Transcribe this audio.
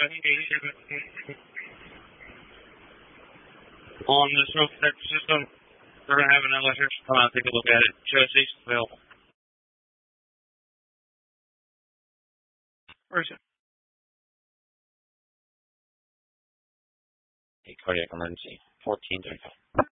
On the smoke detector system, we're going to have an electrician come out and take a look at it. Show us it's available. Where is it? A cardiac emergency, 1435.